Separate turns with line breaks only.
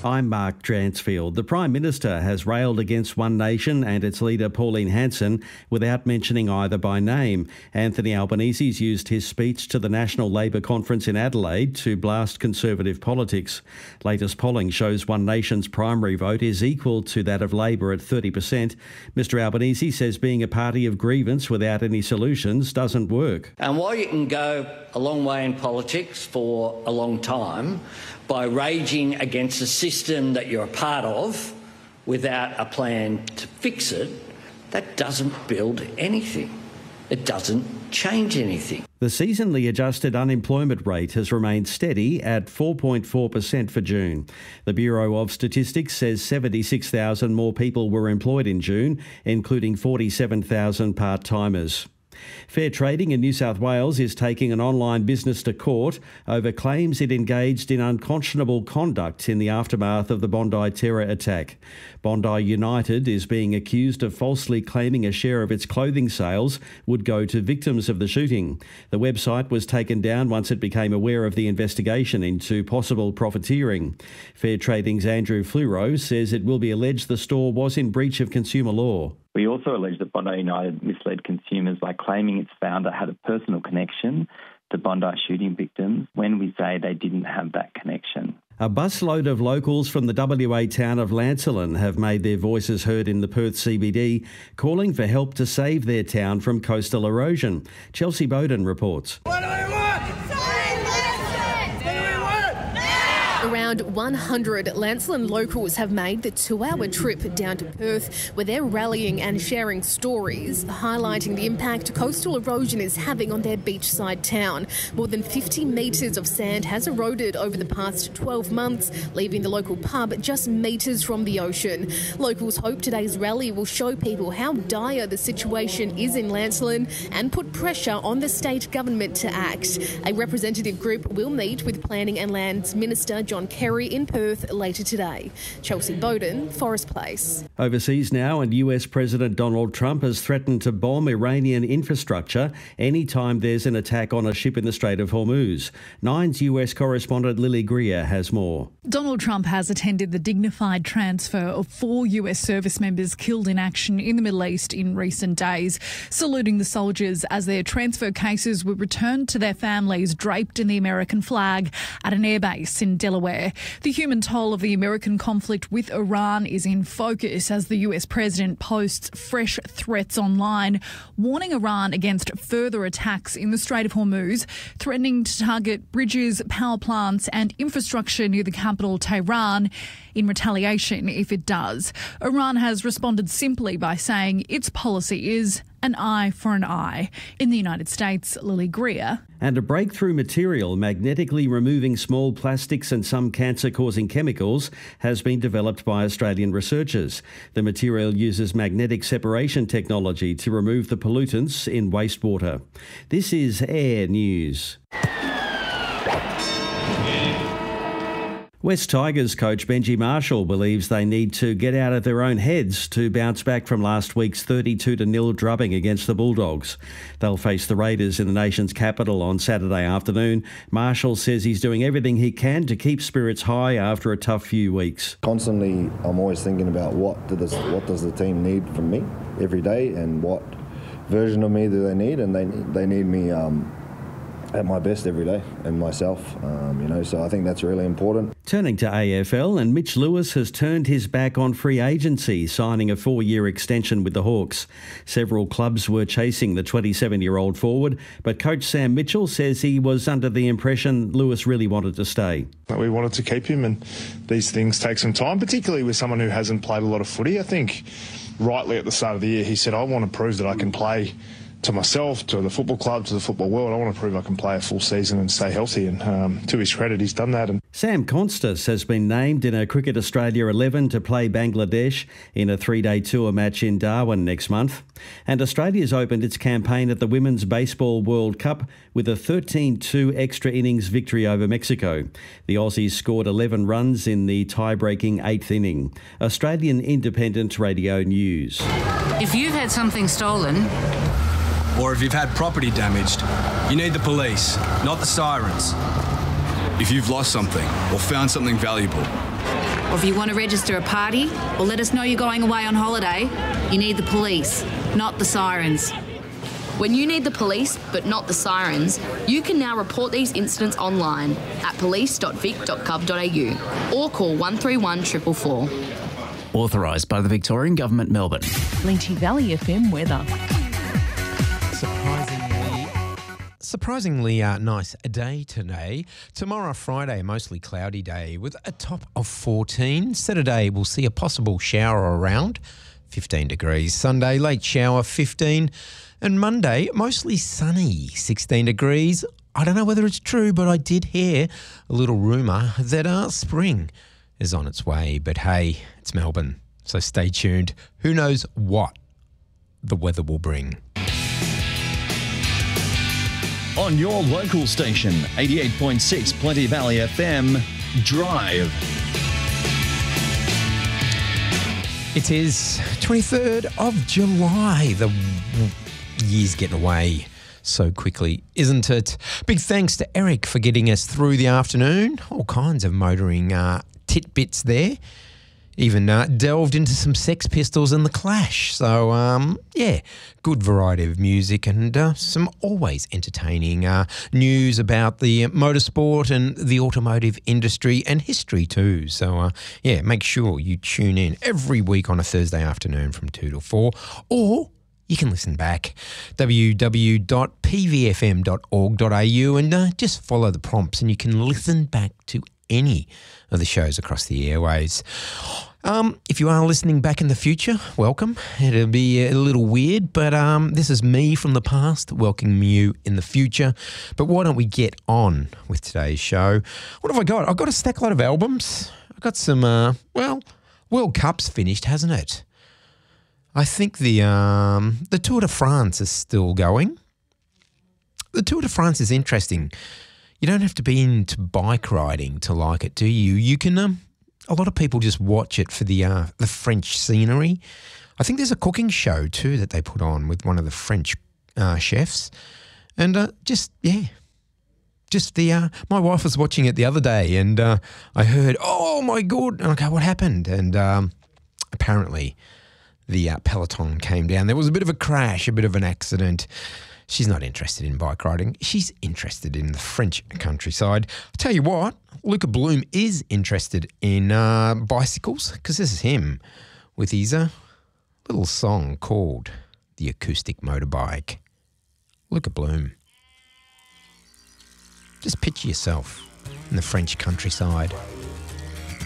I'm Mark Dransfield. The Prime Minister has railed against One Nation and its leader Pauline Hanson without mentioning either by name. Anthony Albanese's used his speech to the National Labor Conference in Adelaide to blast Conservative politics. Latest polling shows One Nation's primary vote is equal to that of Labor at 30%. Mr Albanese says being a party of grievance without any solutions doesn't work.
And while you can go a long way in politics for a long time by raging against a system that you're a part of without a plan to fix it, that doesn't build anything. It doesn't change anything.
The seasonally adjusted unemployment rate has remained steady at 4.4% for June. The Bureau of Statistics says 76,000 more people were employed in June, including 47,000 part-timers. Fair Trading in New South Wales is taking an online business to court over claims it engaged in unconscionable conduct in the aftermath of the Bondi terror attack. Bondi United is being accused of falsely claiming a share of its clothing sales would go to victims of the shooting. The website was taken down once it became aware of the investigation into possible profiteering. Fair Trading's Andrew Fluro says it will be alleged the store was in breach of consumer law.
We also allege that Bondi United misled consumers by claiming its founder had a personal connection to Bondi shooting victims when we say they didn't have that connection.
A busload of locals from the WA town of Lancelin have made their voices heard in the Perth CBD, calling for help to save their town from coastal erosion. Chelsea Bowden reports.
What do we want?
Around 100 Lancelin locals have made the 2-hour trip down to Perth, where they're rallying and sharing stories, highlighting the impact coastal erosion is having on their beachside town. More than 50 metres of sand has eroded over the past 12 months, leaving the local pub just metres from the ocean. Locals hope today's rally will show people how dire the situation is in Lancelin and put pressure on the state government to act. A representative group will meet with Planning and Lands Minister John Kerry in Perth later today. Chelsea Bowden, Forest Place.
Overseas now, and US President Donald Trump has threatened to bomb Iranian infrastructure anytime there's an attack on a ship in the Strait of Hormuz. Nine's US correspondent Lily Greer has more.
Donald Trump has attended the dignified transfer of 4 US service members killed in action in the Middle East in recent days, saluting the soldiers as their transfer cases were returned to their families draped in the American flag at an airbase in Delaware. The human toll of the American conflict with Iran is in focus as the US president posts fresh threats online, warning Iran against further attacks in the Strait of Hormuz, threatening to target bridges, power plants and infrastructure near the capital, Tehran, in retaliation if it does. Iran has responded simply by saying its policy is an eye for an eye. In the United States, Lily Greer.
And a breakthrough material magnetically removing small plastics and some cancer-causing chemicals has been developed by Australian researchers. The material uses magnetic separation technology to remove the pollutants in wastewater. This is Air News. West Tigers coach Benji Marshall believes they need to get out of their own heads to bounce back from last week's 32-0 drubbing against the Bulldogs. They'll face the Raiders in the nation's capital on Saturday afternoon. Marshall says he's doing everything he can to keep spirits high after a tough few weeks.
Constantly, I'm always thinking about what does the team need from me every day, and what version of me do they need, and they need me at my best every day, and myself, so I think that's really important.
Turning to AFL, and Mitch Lewis has turned his back on free agency, signing a 4-year extension with the Hawks. Several clubs were chasing the 27-year-old forward, but coach Sam Mitchell says he was under the impression Lewis really wanted to stay.
We wanted to keep him, and these things take some time, particularly with someone who hasn't played a lot of footy. I think rightly at the start of the year he said, I want to prove that I can play to myself, to the football club, to the football world. I want to prove I can play a full season and stay healthy, and to his credit, he's done that. And
Sam Constas has been named in a Cricket Australia 11 to play Bangladesh in a 3-day tour match in Darwin next month. And Australia's opened its campaign at the Women's Baseball World Cup with a 13-2 extra innings victory over Mexico. The Aussies scored 11 runs in the tie-breaking 8th inning. Australian Independent Radio News.
If you've had something stolen,
or if you've had property damaged, you need the police, not the sirens.
If you've lost something or found something valuable,
or if you want to register a party or let us know you're going away on holiday, you need the police, not the sirens.
When you need the police, but not the sirens, you can now report these incidents online at police.vic.gov.au or call 131 444.
Authorised by the Victorian Government, Melbourne.
Lynchie Valley FM weather.
Surprisingly nice day today. Tomorrow, Friday, mostly cloudy day with a top of 14. Saturday, we'll see a possible shower around 15 degrees. Sunday, late shower, 15. And Monday, mostly sunny, 16 degrees. I don't know whether it's true, but I did hear a little rumour that spring is on its way. But hey, it's Melbourne, so stay tuned. Who knows what the weather will bring.
On your local station, 88.6 Plenty Valley FM, Drive.
It is 23rd of July. The year's getting away so quickly, isn't it? Big thanks to Eric for getting us through the afternoon. All kinds of motoring titbits there. Even delved into some Sex Pistols and The Clash. So, yeah, good variety of music and some always entertaining news about the motorsport and the automotive industry and history too. So, yeah, make sure you tune in every week on a Thursday afternoon from 2 to 4 or you can listen back, www.pvfm.org.au and just follow the prompts and you can listen back to any of the shows across the airways. If you are listening back in the future, welcome. It'll be a little weird, but this is me from the past welcoming you in the future. But why don't we get on with today's show? What have I got? I've got a stack lot of albums. I've got some, World Cup's finished, hasn't it? I think the Tour de France is still going. The Tour de France is interesting. You don't have to be into bike riding to like it, do you? You can, a lot of people just watch it for the French scenery. I think there's a cooking show too that they put on with one of the French chefs. And my wife was watching it the other day and I heard, oh my God. And I go, what happened? And apparently the peloton came down. There was a bit of a crash, a bit of an accident. She's not interested in bike riding. She's interested in the French countryside. I'll tell you what, Luca Bloom is interested in bicycles because this is him with his little song called The Acoustic Motorbike. Luca Bloom. Just picture yourself in the French countryside.